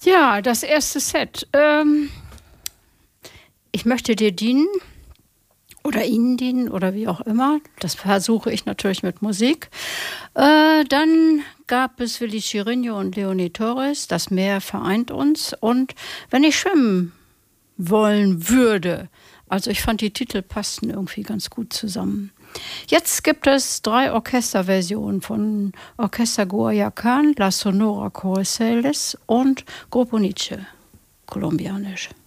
Ja, das erste Set. Ich möchte dir dienen oder Ihnen dienen oder wie auch immer. Das versuche ich natürlich mit Musik. Dann gab es Willy Chirino und Leonie Torres. Das Meer vereint uns. Und wenn ich schwimmen wollen würde, also ich fand, die Titel passten irgendwie ganz gut zusammen. Jetzt gibt es 3 Orchesterversionen von Orchester Guayacán, La Sonora Corozales und Grupo Niche, kolumbianisch.